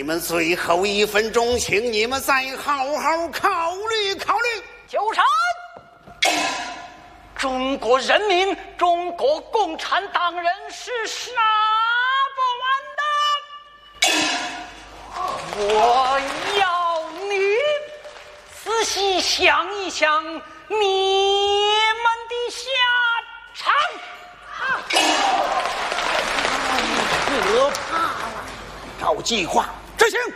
们最后1分钟，请你们再好好考虑考虑。 九成。中国人民，中国共产党人是杀不完的。我要你仔细想一想你们的下场。 可怕了！照计划执行。